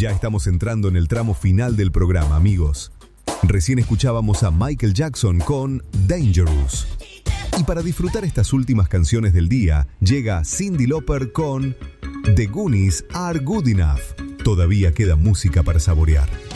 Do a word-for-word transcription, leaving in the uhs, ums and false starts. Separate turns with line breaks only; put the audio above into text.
Ya estamos entrando en el tramo final del programa, amigos. Recién escuchábamos a Michael Jackson con Dangerous. Y para disfrutar estas últimas canciones del día, llega Cyndi Lauper con The Goonies Are Good Enough. Todavía queda música para saborear.